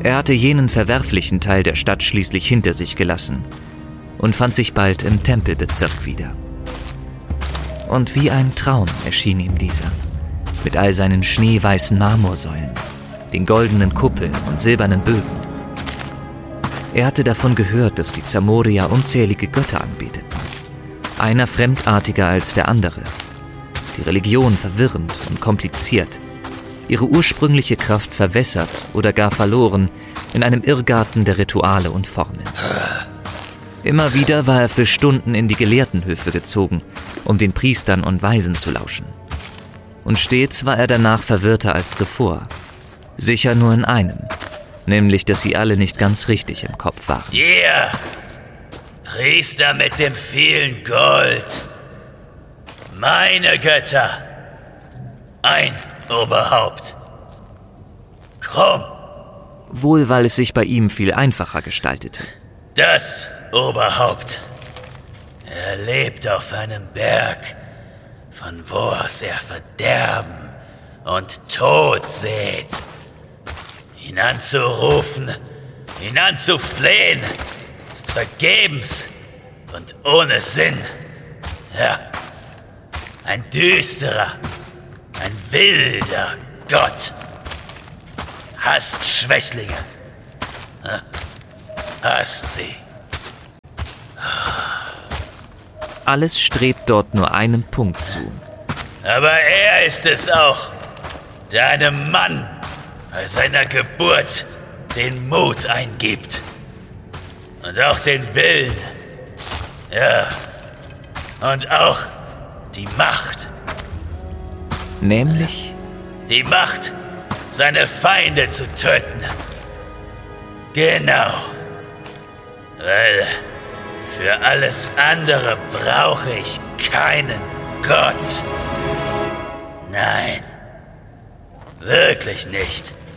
Er hatte jenen verwerflichen Teil der Stadt schließlich hinter sich gelassen und fand sich bald im Tempelbezirk wieder. Und wie ein Traum erschien ihm dieser, mit all seinen schneeweißen Marmorsäulen, den goldenen Kuppeln und silbernen Bögen. Er hatte davon gehört, dass die Zamorier unzählige Götter anbeteten, einer fremdartiger als der andere, die Religion verwirrend und kompliziert, ihre ursprüngliche Kraft verwässert oder gar verloren in einem Irrgarten der Rituale und Formeln. Immer wieder war er für Stunden in die Gelehrtenhöfe gezogen, um den Priestern und Weisen zu lauschen. Und stets war er danach verwirrter als zuvor. Sicher nur in einem, nämlich, dass sie alle nicht ganz richtig im Kopf waren. Yeah! Priester mit dem vielen Gold. Meine Götter. Ein Oberhaupt. Krumm. Wohl, weil es sich bei ihm viel einfacher gestaltete. Das Oberhaupt. Er lebt auf einem Berg, von wo aus er Verderben und Tod sät. Ihn anzurufen, ihn anzuflehen, ist vergebens und ohne Sinn. Ja, ein düsterer, ein wilder Gott. Hasst Schwächlinge. Hasst sie. Alles strebt dort nur einem Punkt zu. Aber er ist es auch, der einem Mann bei seiner Geburt den Mut eingibt. Und auch den Willen. Ja. Und auch die Macht. Nämlich? Die Macht, seine Feinde zu töten. Genau. Weil für alles andere brauche ich keinen Gott. Nein, wirklich nicht.